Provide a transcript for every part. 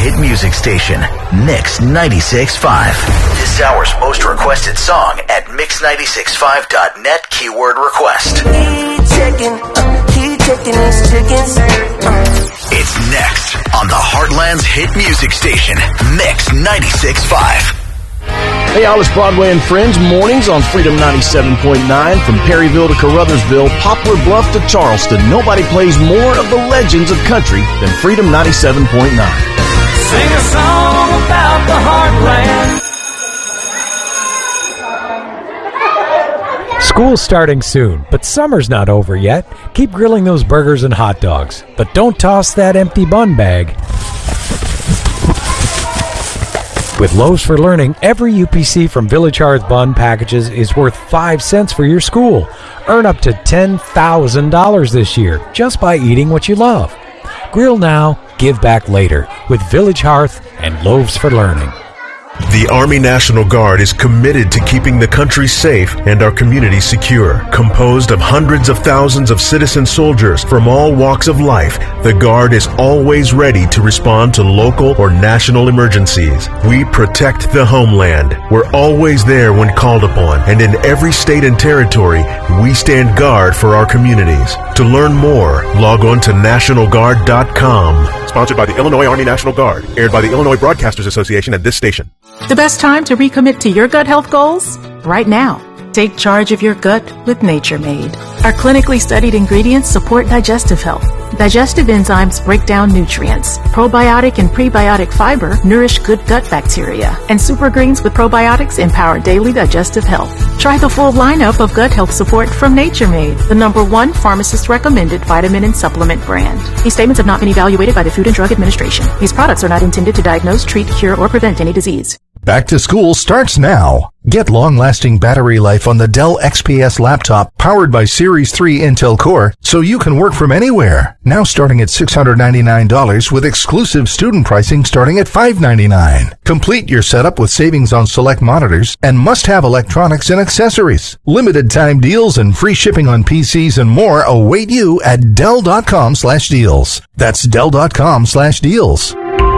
hit music station, Mix 96.5. This hour's most requested song at mix965.net keyword request. Keep checking these chickens. It's next on the Heartland's hit music station, Mix 96.5. Hey, Alice Broadway and Friends, mornings on Freedom 97.9. From Perryville to Carruthersville, Poplar Bluff to Charleston, nobody plays more of the legends of country than Freedom 97.9. Sing a song about the Heartland. School's starting soon, but summer's not over yet. Keep grilling those burgers and hot dogs, but don't toss that empty bun bag. With Loaves for Learning, every UPC from Village Hearth Bun packages is worth 5 cents for your school. Earn up to $10,000 this year just by eating what you love. Grill now, give back later with Village Hearth and Loaves for Learning. The Army National Guard is committed to keeping the country safe and our communities secure. Composed of hundreds of thousands of citizen soldiers from all walks of life, the Guard is always ready to respond to local or national emergencies. We protect the homeland. We're always there when called upon, and in every state and territory, we stand guard for our communities. To learn more, log on to NationalGuard.com. Sponsored by the Illinois Army National Guard. Aired by the Illinois Broadcasters Association and this station. The best time to recommit to your gut health goals? Right now. Take charge of your gut with Nature Made. Our clinically studied ingredients support digestive health. Digestive enzymes break down nutrients. Probiotic and prebiotic fiber nourish good gut bacteria. And super greens with probiotics empower daily digestive health. Try the full lineup of gut health support from Nature Made, the #1 pharmacist-recommended vitamin and supplement brand. These statements have not been evaluated by the Food and Drug Administration. These products are not intended to diagnose, treat, cure, or prevent any disease. Back to school starts now. Get long-lasting battery life on the Dell XPS laptop powered by Series 3 Intel Core so you can work from anywhere. Now starting at $699 with exclusive student pricing starting at $599. Complete your setup with savings on select monitors and must-have electronics and accessories. Limited time deals and free shipping on PCs and more await you at Dell.com/deals. That's Dell.com/deals.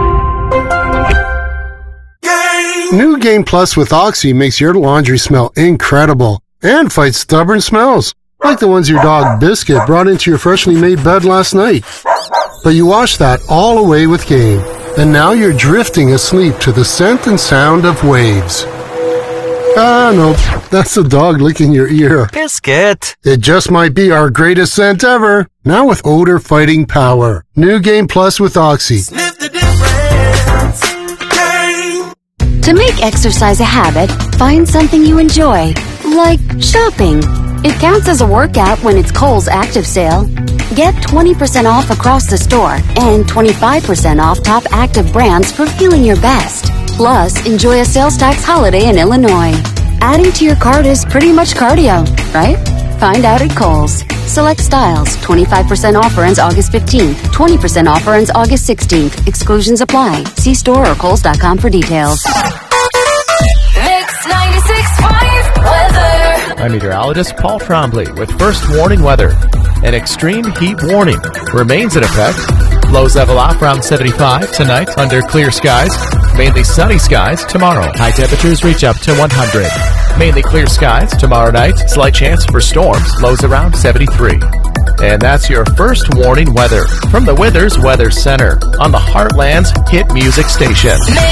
New Game Plus with Oxy makes your laundry smell incredible and fights stubborn smells, like the ones your dog Biscuit brought into your freshly made bed last night. But you washed that all away with Game, and now you're drifting asleep to the scent and sound of waves. Ah, no, that's the dog licking your ear. Biscuit! It just might be our greatest scent ever, now with odor-fighting power. New Game Plus with Oxy. Sniff the difference. Game. To make exercise a habit, find something you enjoy, like shopping. It counts as a workout when it's Kohl's Active Sale. Get 20% off across the store and 25% off top active brands for feeling your best. Plus, enjoy a sales tax holiday in Illinois. Adding to your cart is pretty much cardio, right? Find out at Kohl's. Select styles. 25% offer ends August 15th. 20% offer ends August 16th. Exclusions apply. See store or Kohls.com for details. Mix 96.5 weather. I'm meteorologist Paul Trombley with first warning weather. An extreme heat warning remains in effect. Lows level off around 75 tonight under clear skies. Mainly sunny skies tomorrow. High temperatures reach up to 100. Mainly clear skies tomorrow night. Slight chance for storms. Lows around 73. And that's your first warning weather from the Withers Weather Center on the Heartland's hit music station. Mix